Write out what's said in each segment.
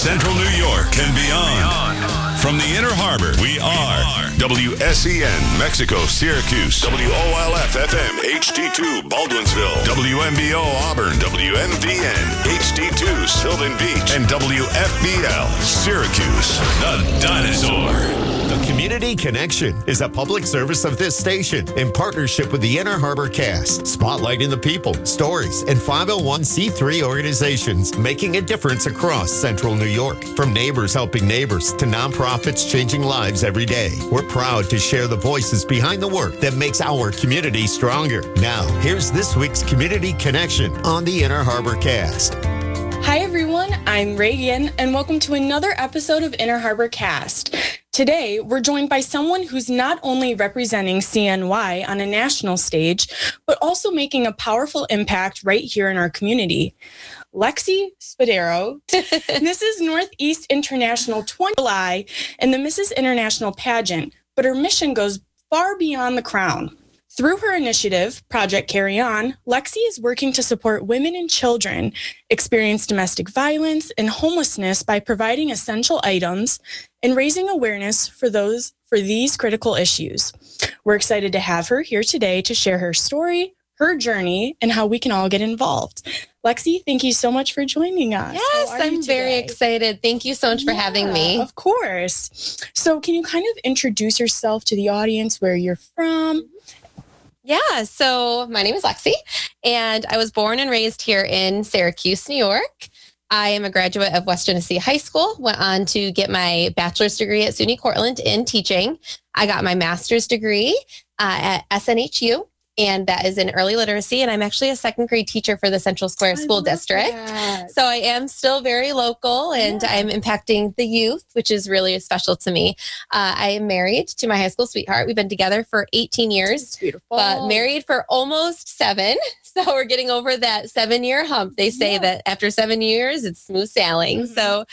Central New York and beyond. From the Inner Harbor, we are WSEN, Mexico, Syracuse, WOLF FM, HD2, Baldwinsville, WMBO, Auburn, WMVN, HD2, Sylvan Beach, and WFBL, Syracuse, the Dinosaur. The Community Connection is a public service of this station in partnership with the Inner Harbor Cast, spotlighting the people, stories, and 501c3 organizations making a difference across Central New York. From neighbors helping neighbors to nonprofits changing lives every day, we're proud to share the voices behind the work that makes our community stronger. Now, here's this week's Community Connection on the Inner Harbor Cast. Hi everyone, I'm Reagan, and welcome to another episode of Inner Harbor Cast. Today, we're joined by someone who's not only representing CNY on a national stage, but also making a powerful impact right here in our community. Lexi Spadaro, Mrs. Northeast International 20 July, and the Mrs. International pageant, but her mission goes far beyond the crown. Through her initiative, Project Carry On, Lexi is working to support women and children experience domestic violence and homelessness by providing essential items and raising awareness for these critical issues. We're excited to have her here today to share her story, her journey, and how we can all get involved. Lexi, thank you so much for joining us. Yes, I'm very excited. Thank you so much for having me. Of course. So can you kind of introduce yourself to the audience, where you're from? Yeah, so my name is Lexi, and I was born and raised here in Syracuse, New York. I am a graduate of West Genesee High School, went on to get my bachelor's degree at SUNY Cortland in teaching. I got my master's degree at SNHU, and that is in early literacy. And I'm actually a second grade teacher for the Central Square School District. That. So I am still very local, and I'm impacting the youth, which is really special to me. I am married to my high school sweetheart. We've been together for 18 years. That's beautiful. But married for almost 7. So we're getting over that 7-year hump. They say that after 7 years, it's smooth sailing. So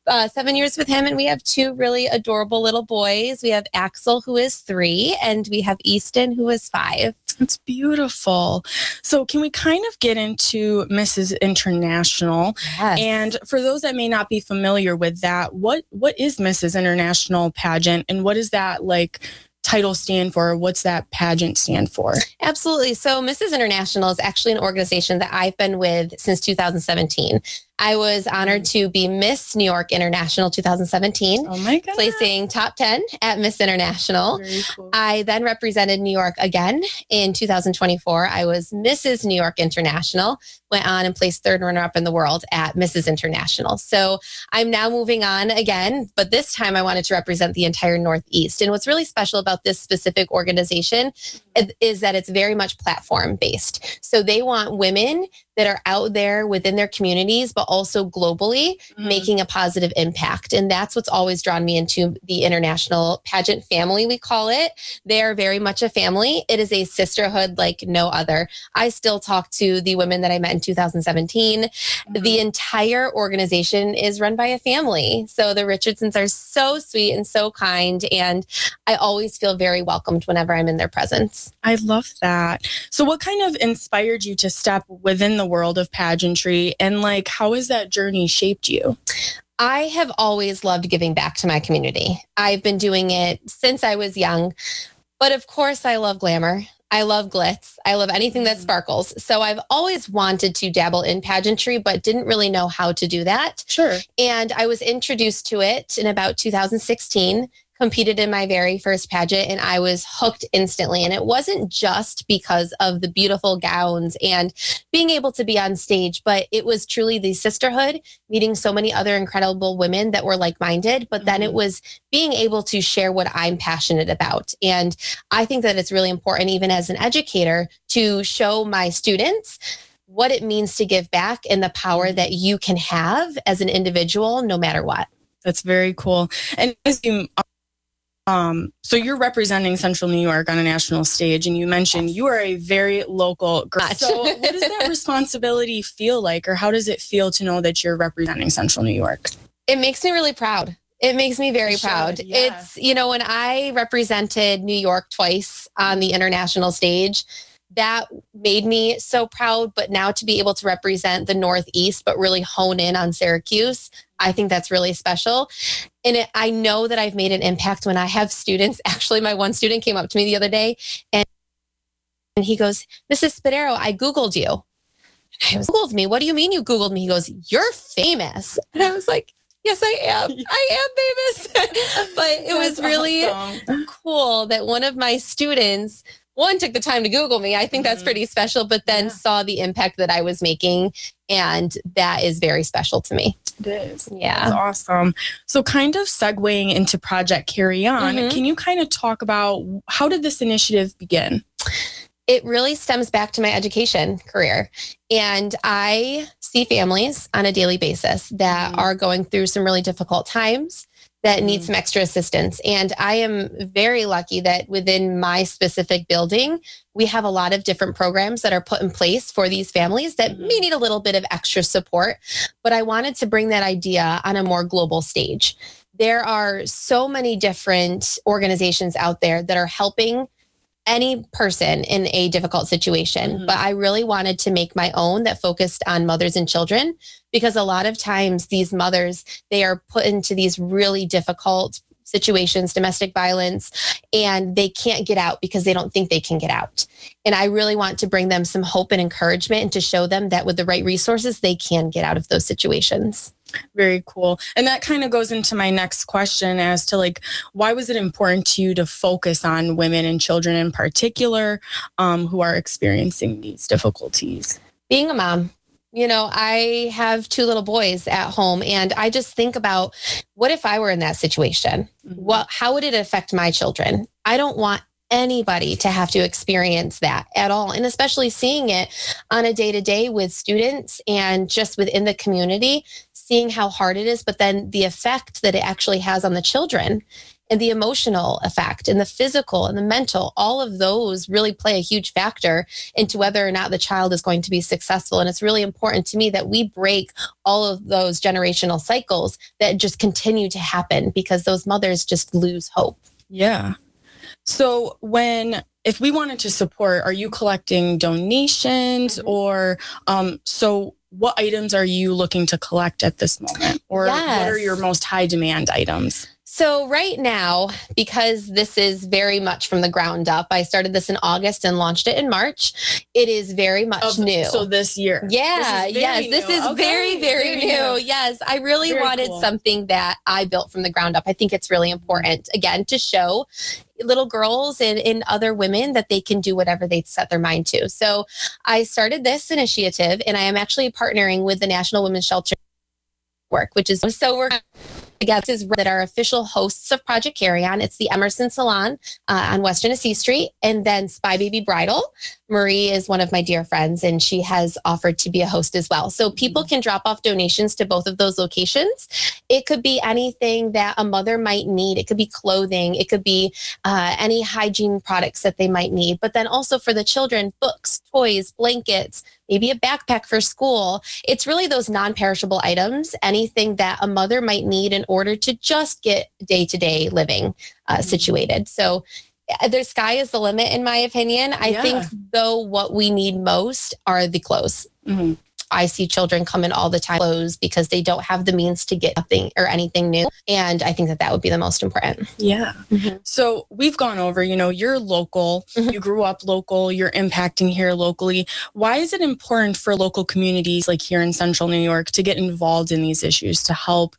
7 years with him, and we have 2 really adorable little boys. We have Axel, who is 3, and we have Easton, who is 5. It's beautiful. So can we kind of get into Mrs. International? Yes. And for those that may not be familiar with that, what is Mrs. International pageant, and what does that title stand for? What's that pageant stand for? Absolutely. So Mrs. International is actually an organization that I've been with since 2017. I was honored to be Miss New York International 2017. Oh my God. Placing top 10 at Miss International. Very cool. I then represented New York again in 2024. I was Mrs. New York International, went on and placed 3rd runner-up in the world at Mrs. International. So I'm now moving on again, but this time I wanted to represent the entire Northeast. And what's really special about this specific organization is that it's very much platform-based. So they want women that are out there within their communities, but also globally making a positive impact. And that's what's always drawn me into the international pageant family, we call it. They are very much a family. It is a sisterhood like no other. I still talk to the women that I met in 2017. The entire organization is run by a family. So the Richardsons are so sweet and so kind. And I always feel very welcomed whenever I'm in their presence. I love that. So what kind of inspired you to step within the world of pageantry, and how has that journey shaped you? I have always loved giving back to my community. I've been doing it since I was young, but of course I love glamour. I love glitz. I love anything that sparkles. So I've always wanted to dabble in pageantry, but didn't really know how to do that. Sure. And I was introduced to it in about 2016. Competed in my very first pageant, and I was hooked instantly. And it wasn't just because of the beautiful gowns and being able to be on stage, but it was truly the sisterhood, meeting so many other incredible women that were like-minded. But then it was being able to share what I'm passionate about. And I think that it's really important, even as an educator, to show my students what it means to give back and the power that you can have as an individual, no matter what. That's very cool. And as you so you're representing Central New York on a national stage, and you mentioned you are a very local girl. So what does that responsibility feel like, or how does it feel to know that you're representing Central New York? It makes me really proud. It makes me very proud. Yeah. It's, when I represented New York twice on the international stage, that made me so proud. But now to be able to represent the Northeast, but really hone in on Syracuse, I think that's really special. And I know that I've made an impact when I have students. Actually, my one student came up to me the other day and he goes, "Mrs. Spadaro, I Googled you." I was, "Googled me? What do you mean you Googled me?" He goes, "You're famous." And I was like, "Yes, I am. I am famous." But it was really cool that one of my students, one, took the time to Google me. I think that's pretty special, but then saw the impact that I was making. And that is very special to me. It is. Yeah. That's awesome. So kind of segueing into Project Carry On, can you kind of talk about how did this initiative begin? It really stems back to my education career. And I see families on a daily basis that are going through some really difficult times that need some extra assistance. And I am very lucky that within my specific building, we have a lot of different programs that are put in place for these families that may need a little bit of extra support. But I wanted to bring that idea on a more global stage. There are so many different organizations out there that are helping any person in a difficult situation. But I really wanted to make my own that focused on mothers and children, because a lot of times these mothers, they are put into these really difficult situations, domestic violence, and they can't get out because they don't think they can get out. And I really want to bring them some hope and encouragement and to show them that with the right resources, they can get out of those situations. Very cool. And that kind of goes into my next question as to like, why was it important to you to focus on women and children in particular who are experiencing these difficulties? Being a mom, you know, I have 2 little boys at home, and I just think about, what if I were in that situation? How would it affect my children? I don't want anybody to have to experience that at all. And especially seeing it on a day-to-day with students and just within the community, seeing how hard it is, but then the effect that it actually has on the children and the emotional effect and the physical and the mental, all of those really play a huge factor into whether or not the child is going to be successful. And it's really important to me that we break all of those generational cycles that just continue to happen because those mothers just lose hope. Yeah. So if we wanted to support, are you collecting donations or so what items are you looking to collect at this moment? Or what are your most high demand items? So right now, because this is very much from the ground up, I started this in August and launched it in March. It is very much new. So this year. Yeah. This is very, very new. Yes. I really wanted something that I built from the ground up. I think it's really important, again, to show little girls and other women that they can do whatever they set their mind to. So I started this initiative, and I am actually partnering with the National Women's Shelter Network, which is so we're that are official hosts of Project Carry On. It's the Emerson Salon on West Genesee Street, and then Spy Baby Bridal. Marie is one of my dear friends, and she has offered to be a host as well. So people can drop off donations to both of those locations. It could be anything that a mother might need. It could be clothing. It could be any hygiene products that they might need. But then also for the children, books, toys, blankets, maybe a backpack for school. It's really those non-perishable items, anything that a mother might need in order to just get day-to-day living situated. So the sky is the limit, in my opinion. I think, though, what we need most are the clothes. I see children come in all the time clothes because they don't have the means to get nothing or anything new. And I think that would be the most important. Yeah. So we've gone over, you're local, you grew up local, you're impacting here locally. Why is it important for local communities like here in Central New York to get involved in these issues to help,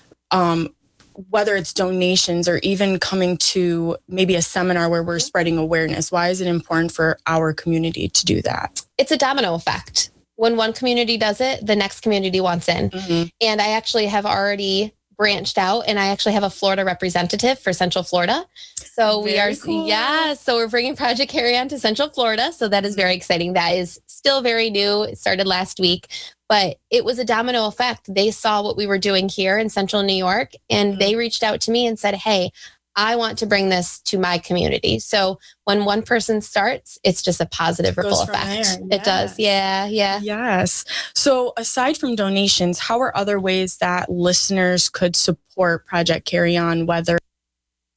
whether it's donations or even coming to maybe a seminar where we're spreading awareness? Why is it important for our community to do that? It's a domino effect. When one community does it, the next community wants in. And I actually have already branched out, and I actually have a Florida representative for Central Florida. So so we're bringing Project Carry On to Central Florida. So that is very exciting. That is still very new. It started last week, but it was a domino effect. They saw what we were doing here in Central New York, and they reached out to me and said, "Hey, I want to bring this to my community." So when one person starts, it's just a positive ripple effect. It does. Yeah. Yes. So aside from donations, how are other ways that listeners could support Project Carry On, whether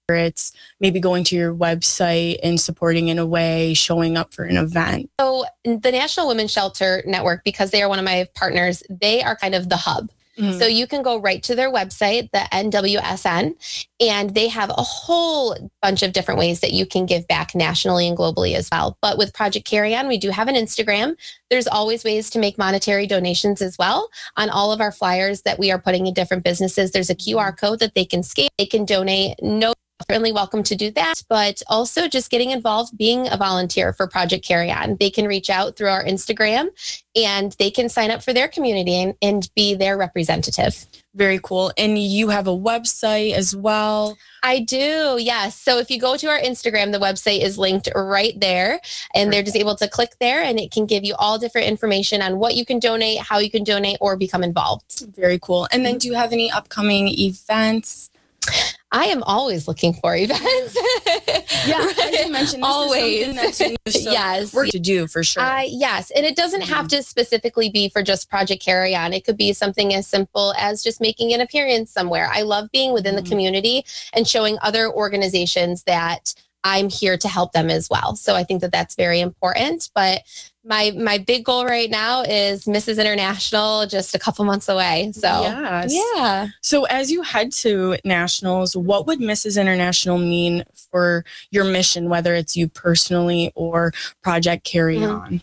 it's maybe going to your website and supporting in a way, showing up for an event? So the National Women's Shelter Network, because they are one of my partners, they are kind of the hub. So you can go right to their website, the NWSN, and they have a whole bunch of different ways that you can give back nationally and globally as well. But with Project Carry On, we do have an Instagram. There's always ways to make monetary donations as well. On all of our flyers that we are putting in different businesses, there's a QR code that they can scan. They can donate. No, certainly welcome to do that, but also just getting involved, being a volunteer for Project Carry On. They can reach out through our Instagram and they can sign up for their community and be their representative. Very cool. And you have a website as well? I do, yes. So if you go to our Instagram, the website is linked right there, and they're just able to click there, and it can give you all different information on what you can donate, how you can donate, or become involved. Very cool. And then do you have any upcoming events? I am always looking for events. Yeah, as you mentioned, this always. is something that's Yes. work to do for sure. Yes, and it doesn't have to specifically be for just Project Carry On. It could be something as simple as just making an appearance somewhere. I love being within the community and showing other organizations that I'm here to help them as well. So I think that that's very important. But my big goal right now is Mrs. International, just a couple months away. So yes. Yeah. So as you head to nationals, what would Mrs. International mean for your mission, whether it's you personally or Project Carry On?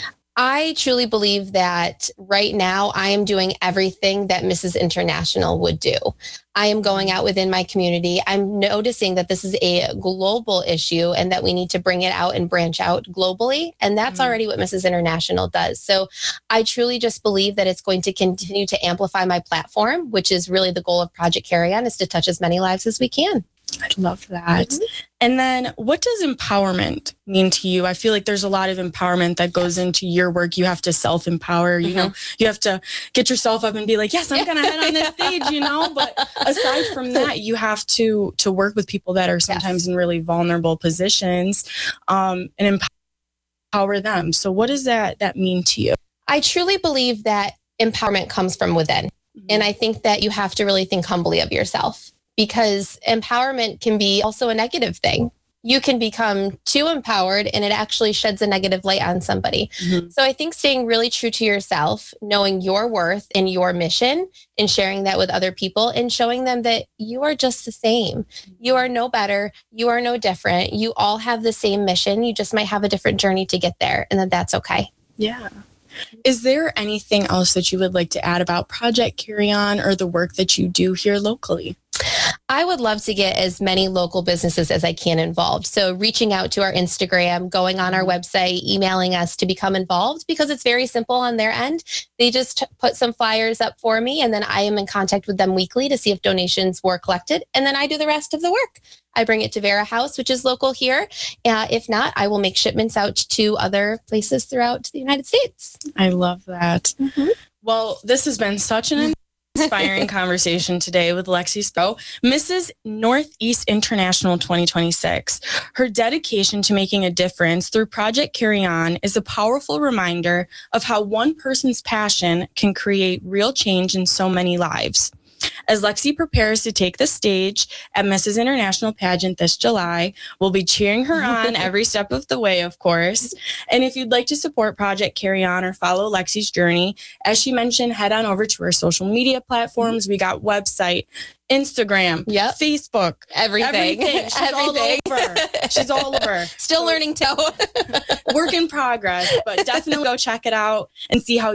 I truly believe that right now I am doing everything that Mrs. International would do. I am going out within my community. I'm noticing that this is a global issue and that we need to bring it out and branch out globally. And that's already what Mrs. International does. So I truly just believe that it's going to continue to amplify my platform, which is really the goal of Project Carry On, is to touch as many lives as we can. I love that. And then what does empowerment mean to you? I feel like there's a lot of empowerment that goes into your work. You have to self-empower, you know, you have to get yourself up and be like, yes, I'm going to head on this stage, you know, but aside from that, you have to work with people that are sometimes in really vulnerable positions, and empower them. So what does that mean to you? I truly believe that empowerment comes from within. And I think that you have to really think humbly of yourself, because empowerment can be also a negative thing. You can become too empowered and it actually sheds a negative light on somebody. So I think staying really true to yourself, knowing your worth and your mission, and sharing that with other people and showing them that you are just the same. You are no better. You are no different. You all have the same mission. You just might have a different journey to get there, and that's okay. Yeah. Is there anything else that you would like to add about Project Carry On or the work that you do here locally? I would love to get as many local businesses as I can involved. So reaching out to our Instagram, going on our website, emailing us to become involved, because it's very simple on their end. They just put some flyers up for me, and then I am in contact with them weekly to see if donations were collected. And then I do the rest of the work. I bring it to Vera House, which is local here. If not, I will make shipments out to other places throughout the United States. I love that. Well, this has been such an inspiring conversation today with Lexi Spo, Mrs. Northeast International 2026. Her dedication to making a difference through Project Carry On is a powerful reminder of how one person's passion can create real change in so many lives. As Lexi prepares to take the stage at Mrs. International pageant this July, we'll be cheering her on every step of the way, of course. And if you'd like to support Project Carry On or follow Lexi's journey, as she mentioned, head on over to her social media platforms. We got website, Instagram, Facebook, everything. She's all over. She's all over. Still learning to work in progress, but definitely go check it out and see how